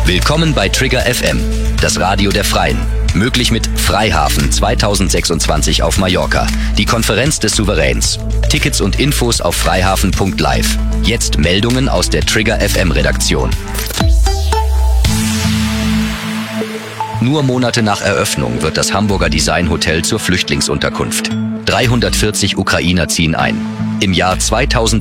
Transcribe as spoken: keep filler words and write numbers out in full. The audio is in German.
Willkommen bei Trigger F M, das Radio der Freien. Möglich mit Freihafen zweitausendsechsundzwanzig auf Mallorca, die Konferenz des Souveräns. Tickets und Infos auf freihafen punkt live. Jetzt Meldungen aus der Trigger F M Redaktion. Nur Monate nach Eröffnung wird das Hamburger Designhotel zur Flüchtlingsunterkunft. dreihundertvierzig Ukrainer ziehen ein. Im Jahr zweitausendeinundzwanzig